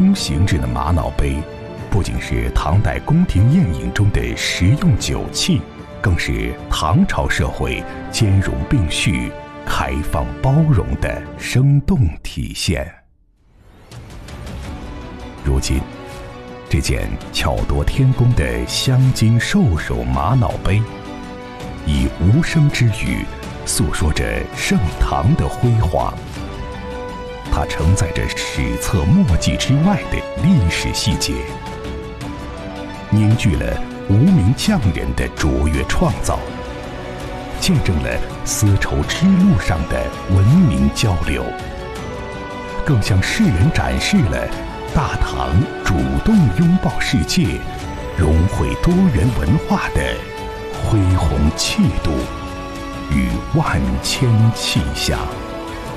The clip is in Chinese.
钟形制的玛瑙杯，不仅是唐代宫廷宴饮中的实用酒器，更是唐朝社会兼容并蓄、开放包容的生动体现。如今，这件巧夺天工的镶金兽首玛瑙杯，以无声之语诉说着盛唐的辉煌。它承载着史册墨迹之外的历史细节，凝聚了无名匠人的卓越创造，见证了丝绸之路上的文明交流，更向世人展示了大唐主动拥抱世界、融汇多元文化的恢宏气度与万千气象。